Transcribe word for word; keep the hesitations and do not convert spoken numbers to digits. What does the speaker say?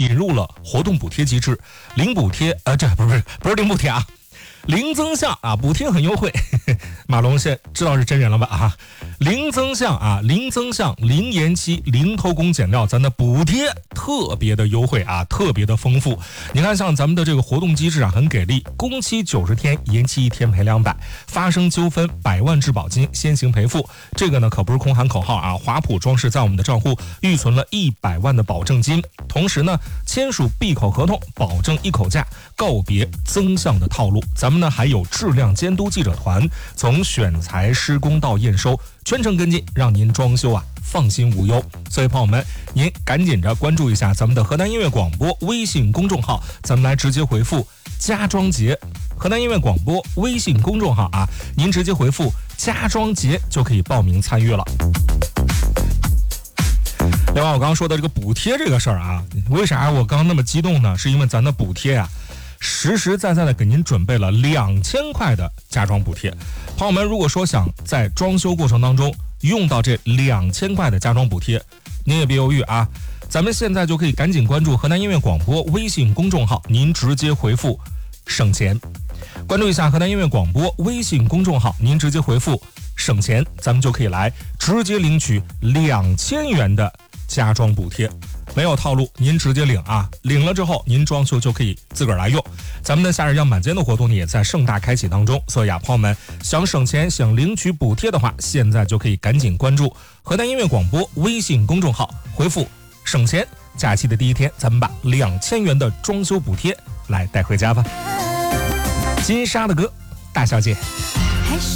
引入了活动补贴机制，零补贴，呃，这不是不是零补贴啊。零增项啊，补贴很优惠。马龙现知道是真人了吧啊？零增项啊，零增项，零延期，零偷工减料，咱的补贴特别的优惠啊，特别的丰富。你看，像咱们的这个活动机制啊，很给力，工期九十天，延期一天赔两百，发生纠纷百万质保金先行赔付。这个呢可不是空喊口号啊，华普装饰在我们的账户预存了一百万的保证金，同时呢签署闭口合同，保证一口价，告别增项的套路。咱们呢还有质量监督记者团，从选材、施工到验收，全程跟进，让您装修啊放心无忧。所以朋友们，您赶紧着关注一下咱们的河南音乐广播微信公众号，咱们来直接回复家装节，河南音乐广播微信公众号啊，您直接回复家装节就可以报名参与了。另外我刚刚说的这个补贴这个事儿啊，为啥我刚刚那么激动呢？是因为咱的补贴啊实实在在的给您准备了两千块的家装补贴。朋友们，如果说想在装修过程当中用到这两千块的家装补贴，您也别犹豫啊，咱们现在就可以赶紧关注河南音乐广播微信公众号，您直接回复省钱，关注一下河南音乐广播微信公众号，您直接回复省钱，咱们就可以来直接领取两千元的家装补贴。没有套路，您直接领啊！领了之后，您装修就可以自个儿来用。咱们的夏日样板间的活动也在盛大开启当中，所以啊，朋友们想省钱、想领取补贴的话，现在就可以赶紧关注河南音乐广播微信公众号，回复省钱。假期的第一天，咱们把两千元的装修补贴来带回家吧。金莎的歌，大小姐。